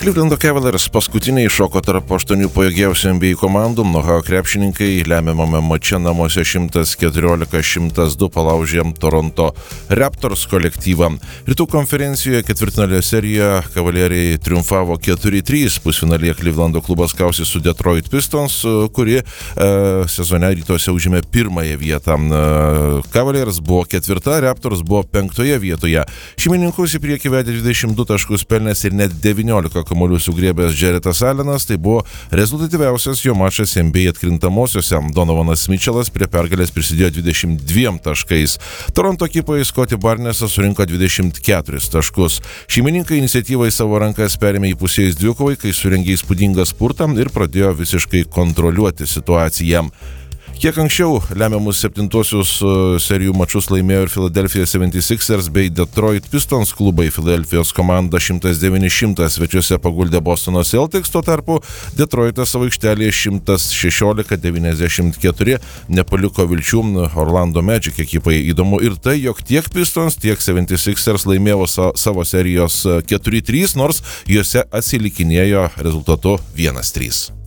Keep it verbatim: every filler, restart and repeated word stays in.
Cleveland Cavaliers paskutiniai šoko tarp aštuonių pajėgiausių N B A komandų. Ohio krepšininkai lemiamame mače namuose šimtas keturiolika šimtas du palaužė Toronto Raptors kolektyvą. Rytų konferencijoje ketvirtfinalio serijoje Kavalieriai triumfavo keturi trys. Pusfinalyje Clevelando klubas kausi su Detroit Pistons, kuri e, sezone rytuose užėmė pirmąją vietą. E, Cavaliers buvo ketvirta, Raptors buvo penktoje vietoje. Šeimininkus į priekį vedė dvidešimt du taškus pelnęs ir net devyniolika kamuolių sugriebęs Jaretas Allenas. Tai buvo rezultatyviausias jo mačas N B A atkrintamosiose. Donovanas Mitchellas prie pergalės prisidėjo dvidešimt dviem taškais. Toronto ekipoje Scottie Barnesas surinko dvidešimt keturis taškus. Šeimininkai iniciatyvą į savo rankas perėmė įpusėjus dvikovai, kai surengė įspūdingą spurtą ir pradėjo visiškai kontroliuoti situaciją. Kiek anksčiau lemiamus septintuosius serijų mačus laimėjo ir Philadelphia seventy-sixers bei Detroit Pistons klubai. Philadelphia's komanda šimtas devyni šimtas svečiuose paguldė Bostono Celtics, tuo tarpu Detroitas savo aikštelėje šimtas šešiolika devyniasdešimt keturi nepaliko vilčių Orlando Magic ekipai. Įdomu ir tai, jog tiek Pistons, tiek seventy-sixers laimėjo sa- savo serijos keturi trys, nors juose atsilikinėjo rezultatu vienas trys.